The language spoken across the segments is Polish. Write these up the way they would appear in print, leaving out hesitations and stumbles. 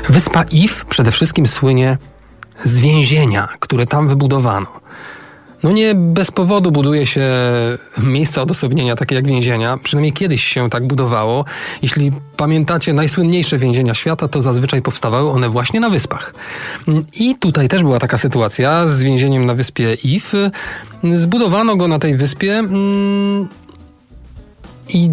Wyspa If przede wszystkim słynie z więzienia, które tam wybudowano. No nie bez powodu buduje się miejsca odosobnienia, takie jak więzienia. Przynajmniej kiedyś się tak budowało. Jeśli pamiętacie najsłynniejsze więzienia świata, to zazwyczaj powstawały one właśnie na wyspach. I tutaj też była taka sytuacja z więzieniem na wyspie If. Zbudowano go na tej wyspie i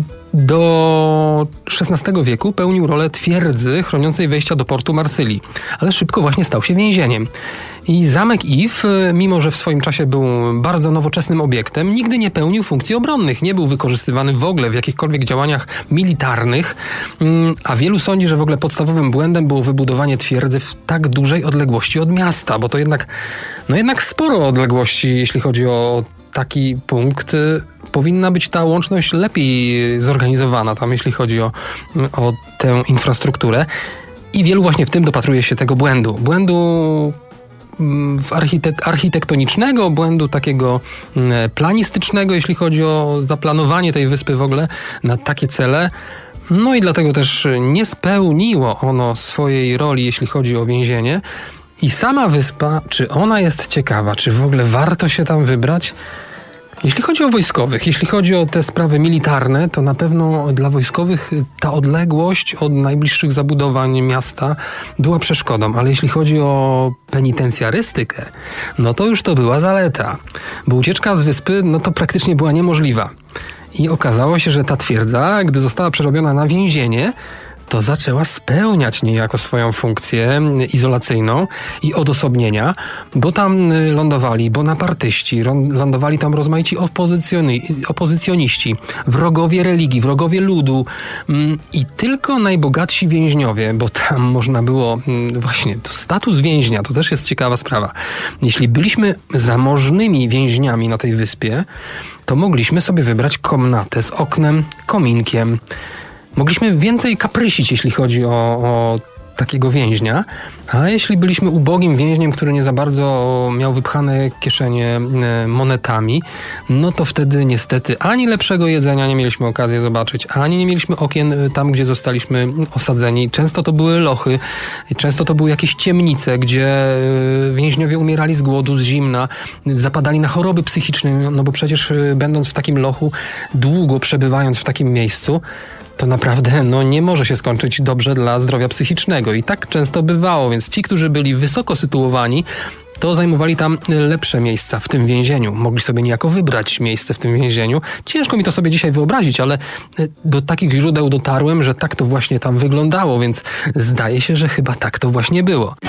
do XVI wieku pełnił rolę twierdzy chroniącej wejścia do portu Marsylii, ale szybko właśnie stał się więzieniem. I zamek If, mimo że w swoim czasie był bardzo nowoczesnym obiektem, nigdy nie pełnił funkcji obronnych, nie był wykorzystywany w ogóle w jakichkolwiek działaniach militarnych, a wielu sądzi, że w ogóle podstawowym błędem było wybudowanie twierdzy w tak dużej odległości od miasta, bo to jednak sporo odległości, jeśli chodzi o taki punkt. Powinna być ta łączność lepiej zorganizowana tam, jeśli chodzi o tę infrastrukturę. I wielu właśnie w tym dopatruje się tego błędu. Błędu architektonicznego, błędu takiego planistycznego, jeśli chodzi o zaplanowanie tej wyspy w ogóle na takie cele. No i dlatego też nie spełniło ono swojej roli, jeśli chodzi o więzienie. I sama wyspa, czy ona jest ciekawa, czy w ogóle warto się tam wybrać? Jeśli chodzi o wojskowych, jeśli chodzi o te sprawy militarne, to na pewno dla wojskowych ta odległość od najbliższych zabudowań miasta była przeszkodą, ale jeśli chodzi o penitencjarystykę, no to już to była zaleta, bo ucieczka z wyspy, no to praktycznie była niemożliwa. I okazało się, że ta twierdza, gdy została przerobiona na więzienie, to zaczęła spełniać niejako swoją funkcję izolacyjną i odosobnienia, bo tam lądowali bonapartyści, lądowali tam rozmaici opozycjoniści, wrogowie religii, wrogowie ludu i tylko najbogatsi więźniowie, bo tam można było właśnie, to status więźnia, to też jest ciekawa sprawa. Jeśli byliśmy zamożnymi więźniami na tej wyspie, to mogliśmy sobie wybrać komnatę z oknem, kominkiem. Mogliśmy więcej kaprysić, jeśli chodzi o takiego więźnia, a jeśli byliśmy ubogim więźniem, który nie za bardzo miał wypchane kieszenie monetami, no to wtedy niestety ani lepszego jedzenia nie mieliśmy okazji zobaczyć, ani nie mieliśmy okien tam, gdzie zostaliśmy osadzeni. Często to były lochy, często to były jakieś ciemnice, gdzie więźniowie umierali z głodu, z zimna, zapadali na choroby psychiczne, no bo przecież będąc w takim lochu, długo przebywając w takim miejscu, to naprawdę nie może się skończyć dobrze dla zdrowia psychicznego. I tak często bywało, więc ci, którzy byli wysoko sytuowani, to zajmowali tam lepsze miejsca w tym więzieniu. Mogli sobie niejako wybrać miejsce w tym więzieniu. Ciężko mi to sobie dzisiaj wyobrazić, ale do takich źródeł dotarłem, że tak to właśnie tam wyglądało, więc zdaje się, że chyba tak to właśnie było.